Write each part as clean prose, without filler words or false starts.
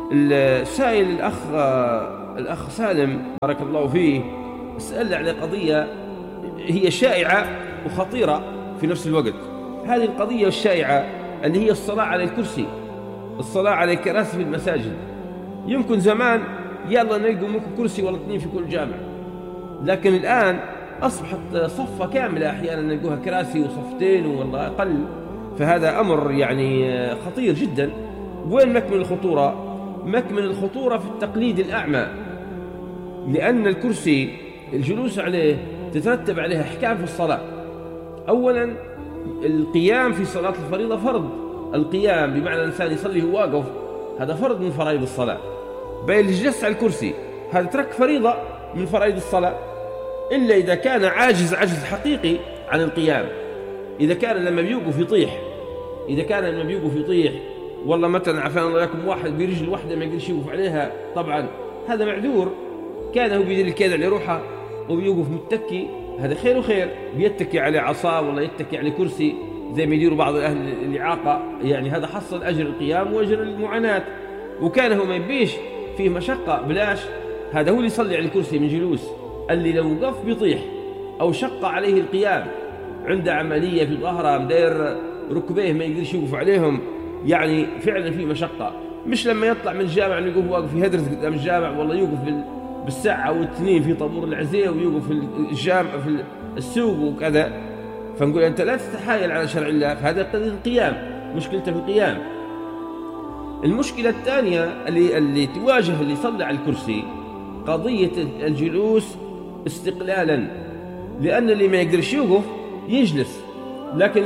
السائل الأخ سالم بارك الله فيه سأل على قضية هي شائعة وخطيرة في نفس الوقت. هذه القضية الشائعة اللي هي الصلاة على الكرسي، الصلاة على الكراسي في المساجد. يمكن زمان يلا نلقوا منكم كرسي ولا اثنين في كل جامع، لكن الآن أصبحت صفة كاملة، أحيانا نلقوها كراسي وصفتين والله أقل. فهذا أمر يعني خطير جدا. وين مكمن الخطورة؟ مكمن الخطورة في التقليد الأعمى، لأن الكرسي الجلوس عليه تترتب عليها أحكام في الصلاة. أولا القيام في صلاة الفريضة فرض، القيام بمعنى الإنسان يصلي هو واقف، هذا فرض من فرائض الصلاة. بل الجلوس على الكرسي هذا ترك فريضة من فرائض الصلاة، إلا إذا كان عجز حقيقي عن القيام. إذا كان لما بيوقف يطيح، إذا كان لما بيوقف يطيح والله مثلا عفان الله ياكم واحد برجل واحدة ما يقدرش يوقف عليها، طبعا هذا معذور. كان هو بيدير الكيد على روحه وبيوقف متكي، هذا خير وخير، بيتكي على عصا ولا يتكي على كرسي زي ما يديروا بعض أهل الإعاقة، يعني هذا حصل أجر القيام وأجر المعاناة. وكان هو ما يبيش فيه مشقة بلاش، هذا هو اللي يصلي على الكرسي من جلوس، اللي لو وقف بيطيح أو شق عليه القيام، عنده عملية في ظهره مداير ركبيه ما يقدرش يوقف عليهم، يعني فعلا في مشقة. مش لما يطلع من الجامع يوقف واقف يهدرس قدام الجامع، والله يوقف بالساعة والتنين في طابور العزية، ويوقف في الجامع في السوق وكذا. فنقول أنت لا تتحايل على شرع الله، فهذا قضية القيام، مشكلته في القيام. المشكلة الثانية اللي تواجه اللي يصلي على الكرسي قضية الجلوس استقلالا، لأن اللي ما يقدرش يوقف يجلس، لكن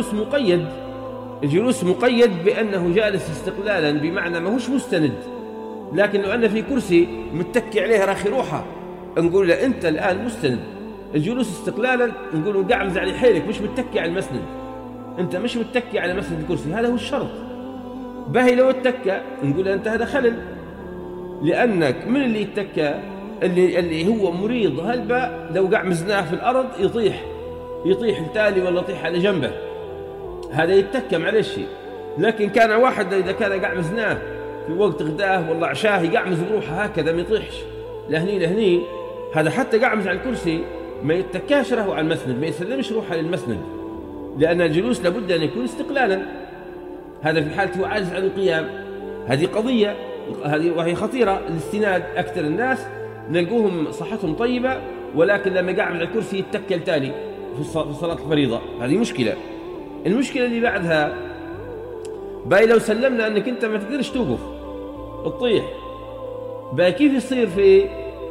الجلوس مقيد بأنه جالس استقلالا، بمعنى ما هوش مستند. لكن لو أن في كرسي متكي عليه راخي روحه نقول له أنت الآن مستند. الجلوس استقلالا نقول قعمز على حيلك، مش متكي على المسند، أنت مش متكي على مسند الكرسي، هذا هو الشرط. باهي لو اتكى نقول أنت هذا خلل، لأنك من اللي يتكى اللي هو مريض هلبة، لو قعمزناه في الأرض يطيح التالي ولا يطيح على جنبه، هذا يتكى معلش. لكن كان واحد إذا كان قعمزناه في وقت غداه والله عشاه يقعمز بروحه هكذا ما يطيحش لهني، هذا حتى قعمز على الكرسي ما يتكاش له على المسند، ما يسلمش روحه للمسند، لأن الجلوس لابد أن يكون استقلالا. هذا في حالة هو عاجز عن القيام. هذه قضية وهي خطيرة. الاستناد أكثر الناس نلقوهم صحتهم طيبة، ولكن لما قعمز على الكرسي يتكل تالي في صلاة الفريضة، هذه مشكلة. المشكلة اللي بعدها باي لو سلمنا أنك أنت ما تقدرش توقف تطيح، باي كيف يصير في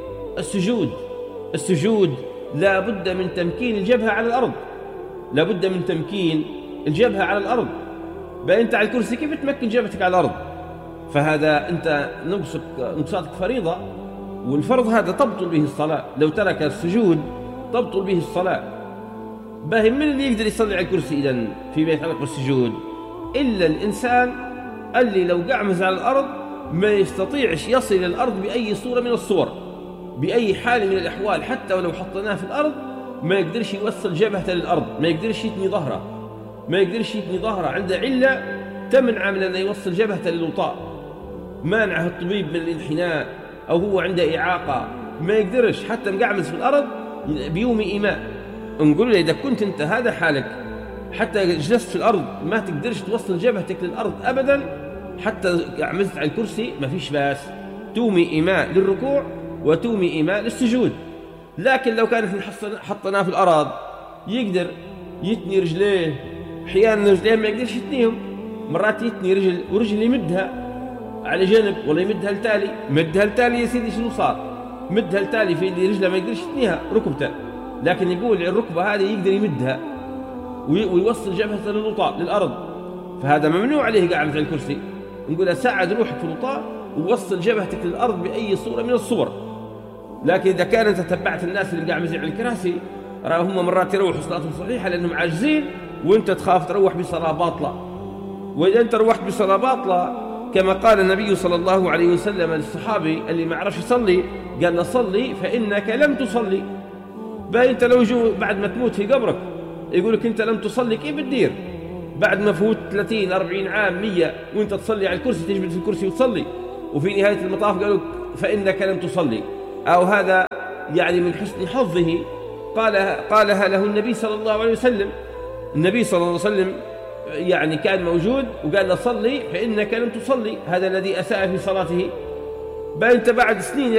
السجود لا بد من تمكين الجبهة على الأرض، لا بد من تمكين الجبهة على الأرض. باي أنت على الكرسي كيف تمكن جبهتك على الأرض؟ فهذا أنت نقصاتك فريضة، والفرض هذا تبطل به الصلاة، لو ترك السجود تبطل به الصلاة. باهي من اللي يقدر يصلي على الكرسي إذن فيما يتعلق بالسجود؟ إلا الإنسان اللي لو قعمز على الأرض ما يستطيعش يصل إلى الأرض بأي صورة من الصور، بأي حال من الأحوال، حتى ولو حطناه في الأرض ما يقدرش يوصل جبهته للأرض، ما يقدرش يتني ظهره، عنده علة تمنع من أن يوصل جبهته للوطاء، مانعه الطبيب من الانحناء، أو هو عنده إعاقة ما يقدرش حتى مقعمز في الأرض بيومي إيماء. نقول له إذا كنت أنت هذا حالك حتى جلست في الأرض ما تقدرش توصل جبهتك للأرض أبدا، حتى عمزت على الكرسي ما فيش باس، تومي إيماء للركوع وتومي إيماء للسجود. لكن لو كانت حطناه في الأرض يقدر يتني رجليه، أحيانا رجليه ما يقدرش يتنيهم، مرات يتني ورجل يمدها على جانب ولا يمدها التالي، مدها التالي يا سيدي شنو صار؟ مدها التالي في رجله ما يقدرش يتنيها ركبته، لكن يقول الركبة هذه يقدر يمدها ويوصل جبهته للوطاء للأرض، فهذا ممنوع عليه قاعد على الكرسي. نقول ساعد روحك في الوطاء ووصل جبهتك للأرض بأي صورة من الصور. لكن إذا كانت تتبعت الناس اللي قاعد على الكراسي هم مرات يروحوا صلاتهم صحيحة لأنهم عاجزين، وانت تخاف تروح بصلاة باطلة. وإذا انت روحت بصلاة باطلة كما قال النبي صلى الله عليه وسلم للصحابي اللي ما عرفش يصلي، قال له صلي فإنك لم تصلي. بقى انت لو جو بعد ما تموت في قبرك يقولك انت لم تصلي، كيف بتدير بعد ما فوت 30 40 عام 100 وانت تصلي على الكرسي، تجبد في الكرسي وتصلي؟ وفي نهاية المطاف قالوا فإنك لم تصلي، أو هذا يعني من حسن حظه قالها له النبي صلى الله عليه وسلم. النبي صلى الله عليه وسلم يعني كان موجود وقال له صلي فإنك لم تصلي، هذا الذي أساء في صلاته. بل أنت بعد سنين